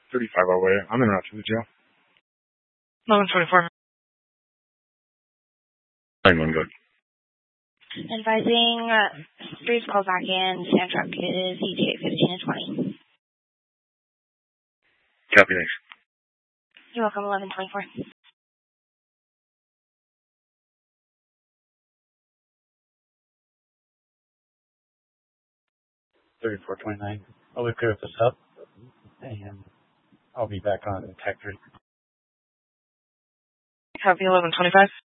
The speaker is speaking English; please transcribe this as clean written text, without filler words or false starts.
35 away. I'm en route to the jail. 1124. 9-1, good. Advising, Breeze call back in, Sand Truck is ETA 15 and 20. Copy, thanks. You're welcome, 1124. $34.29. I'll be clear with this up, and I'll be back on detector. Copy 1125.